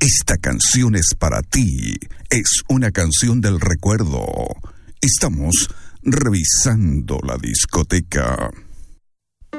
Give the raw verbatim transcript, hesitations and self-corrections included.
Esta canción es para ti. Es una canción del recuerdo. Estamos revisando la discoteca.